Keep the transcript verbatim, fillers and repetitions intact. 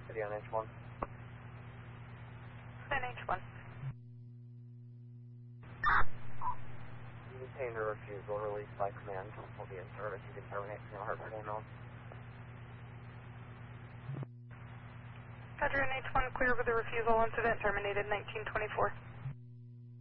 City on H one. N H one. Maintain a refusal released by command. Will be in service. You can terminate from your Hartford email. Roger, N H one, clear with the refusal incident terminated nineteen twenty-four.